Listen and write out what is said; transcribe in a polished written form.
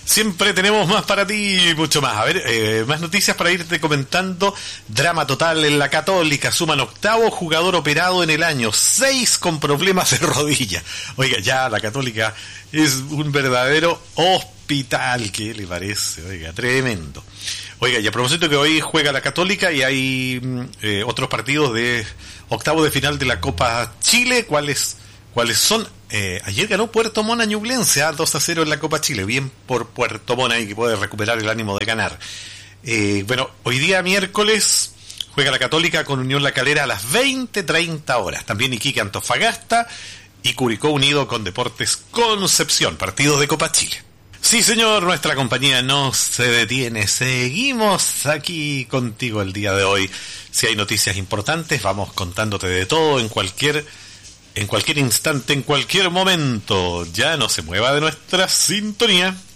Siempre tenemos más para ti y mucho más. A ver, más noticias para irte comentando. Drama total en la Católica. Suman 8º jugador operado en el año. 6 con problemas de rodilla. Oiga, ya la Católica es un verdadero hospital. ¿Qué le parece? Oiga, tremendo. Oiga, y a propósito que hoy juega la Católica y hay otros partidos de 8avo de final de la Copa Chile. ¿Cuáles son? Ayer ganó Puerto Montt a Ñublense 2-0 en la Copa Chile. Bien por Puerto Montt ahí, que puede recuperar el ánimo de ganar. Bueno, hoy día miércoles juega la Católica con Unión La Calera a las 20:30 horas. También Iquique Antofagasta y Curicó Unido con Deportes Concepción. Partidos de Copa Chile. Sí, señor, nuestra compañía no se detiene. Seguimos aquí contigo el día de hoy. Si hay noticias importantes, vamos contándote de todo en cualquier instante, en cualquier momento. Ya no se mueva de nuestra sintonía.